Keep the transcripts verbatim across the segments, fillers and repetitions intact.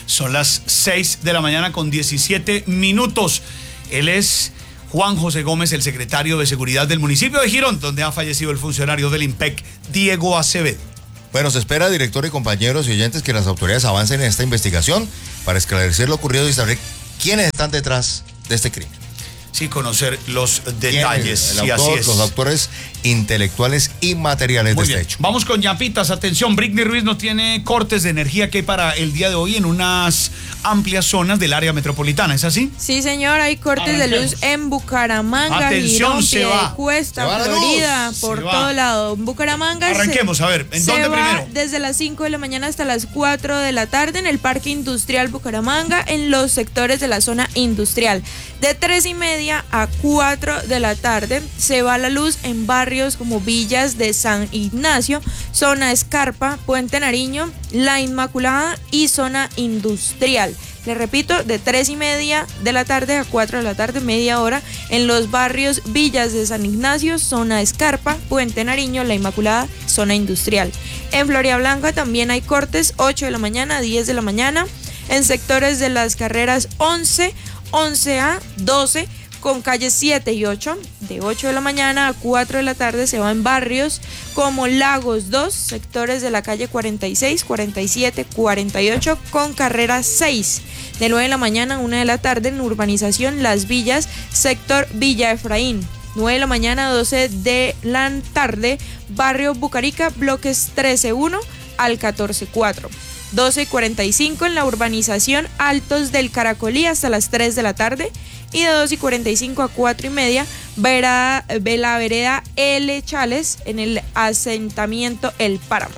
Son las seis de la mañana con diecisiete minutos. Él es Juan José Gómez, el secretario de Seguridad del municipio de Girón, donde ha fallecido el funcionario del IMPEC, Diego Acevedo. Bueno, se espera, director y compañeros y oyentes, que las autoridades avancen en esta investigación para esclarecer lo ocurrido y saber quiénes están detrás de este crimen. Sí, conocer los detalles. El sí, autor, así es. Los autores intelectuales y materiales Muy de bien. este hecho. Vamos con Yapitas. Atención, Britney Ruiz nos tiene cortes de energía que hay para el día de hoy en unas amplias zonas del área metropolitana. ¿Es así? Sí, señor. Hay cortes de luz en Bucaramanga, Atención, Girón, se va. Piedecuesta, Florida, por todo lado. En Bucaramanga. Arranquemos, se, a ver, ¿en se dónde va primero? Desde las cinco de la mañana hasta las cuatro de la tarde en el Parque Industrial Bucaramanga, en los sectores de la zona industrial. De tres y media a cuatro de la tarde se va la luz en barrios como Villas de San Ignacio, zona Escarpa, Puente Nariño, La Inmaculada y zona industrial. Le repito, de tres y media de la tarde a cuatro de la tarde, media hora, en los barrios Villas de San Ignacio, zona Escarpa, Puente Nariño, La Inmaculada, zona industrial. En Floridablanca también hay cortes, ocho de la mañana a diez de la mañana, en sectores de las carreras once, once A, doce, con calles siete y ocho, de ocho de la mañana a cuatro de la tarde se va en barrios como Lagos dos, sectores de la calle cuarenta y seis, cuarenta y siete, cuarenta y ocho, con carrera seis. De nueve de la mañana a una de la tarde en urbanización Las Villas, sector Villa Efraín. nueve de la mañana a doce de la tarde, barrio Bucarica, bloques trece uno al catorce cuatro. doce y cuarenta y cinco en la urbanización Altos del Caracolí hasta las tres de la tarde. Y de dos y cuarenta y cinco a cuatro y media, verá, ve la vereda L. Chales en el asentamiento El Páramo.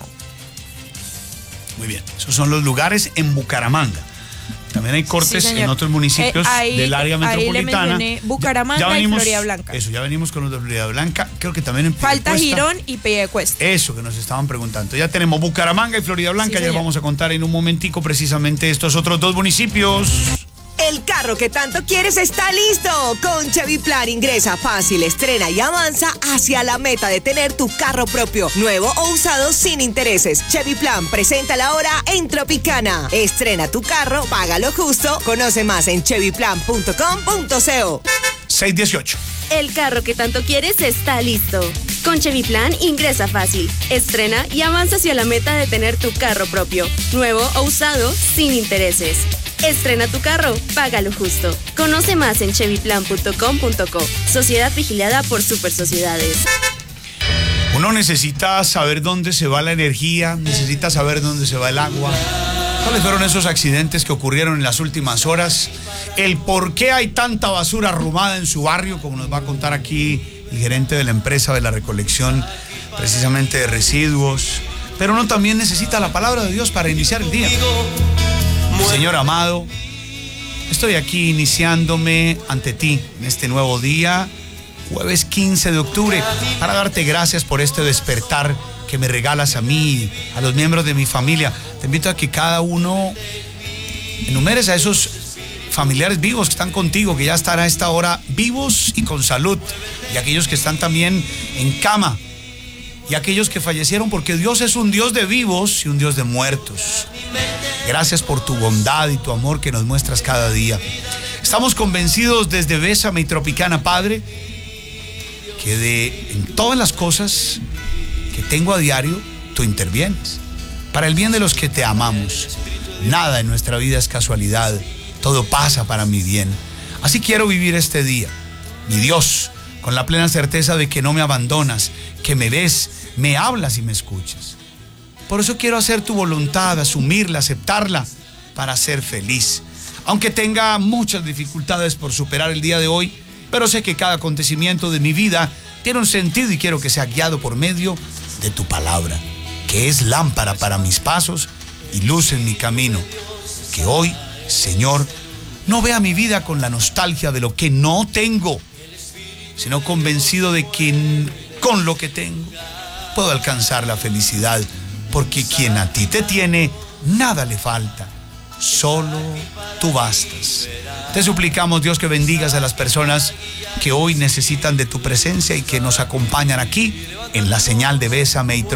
Muy bien, esos son los lugares en Bucaramanga. También hay cortes sí, en otros municipios eh, ahí, del área metropolitana. Ahí le mencioné Bucaramanga ya, ya venimos, y Floridablanca. Eso, ya venimos con los de Floridablanca. Creo que también en Falta Girón y Piedecuesta. Eso que nos estaban preguntando. Ya tenemos Bucaramanga y Floridablanca. Sí, ya les vamos a contar en un momentico precisamente estos otros dos municipios. El carro que tanto quieres está listo. Con Chevy Plan ingresa fácil, estrena y avanza hacia la meta de tener tu carro propio, nuevo o usado sin intereses. Chevy Plan presenta la hora en Tropicana. Estrena tu carro, págalo justo. Conoce más en chevy plan punto com punto co. seis dieciocho. El carro que tanto quieres está listo. Con Chevy Plan ingresa fácil, estrena y avanza hacia la meta de tener tu carro propio, nuevo o usado sin intereses. Estrena tu carro, págalo justo. Conoce más en chevy plan punto com punto co. Sociedad vigilada por Super Sociedades. Uno necesita saber dónde se va la energía, necesita saber dónde se va el agua. ¿Cuáles fueron esos accidentes que ocurrieron en las últimas horas? El por qué hay tanta basura arrumada en su barrio, como nos va a contar aquí el gerente de la empresa de la recolección precisamente de residuos. Pero uno también necesita la palabra de Dios para iniciar el día. Señor amado, estoy aquí iniciándome ante ti en este nuevo día, jueves quince de octubre, para darte gracias por este despertar que me regalas a mí, a los miembros de mi familia. Te invito a que cada uno enumeres a esos familiares vivos que están contigo, que ya están a esta hora vivos y con salud, y aquellos que están también en cama, y aquellos que fallecieron, porque Dios es un Dios de vivos y un Dios de muertos. Gracias por tu bondad y tu amor que nos muestras cada día. Estamos convencidos desde Bésame y Tropicana, Padre, que de en todas las cosas que tengo a diario, tú intervienes. Para el bien de los que te amamos. Nada en nuestra vida es casualidad. Todo pasa para mi bien. Así quiero vivir este día. Mi Dios, con la plena certeza de que no me abandonas, que me ves, me hablas y me escuchas. Por eso quiero hacer tu voluntad, asumirla, aceptarla, para ser feliz. Aunque tenga muchas dificultades por superar el día de hoy, pero sé que cada acontecimiento de mi vida tiene un sentido y quiero que sea guiado por medio de tu palabra, que es lámpara para mis pasos y luz en mi camino. Que hoy, Señor, no vea mi vida con la nostalgia de lo que no tengo, sino convencido de que con lo que tengo puedo alcanzar la felicidad, porque quien a ti te tiene, nada le falta, solo tú bastas. Te suplicamos, Dios, que bendigas a las personas que hoy necesitan de tu presencia y que nos acompañan aquí en la señal de Bésame y Tropicana.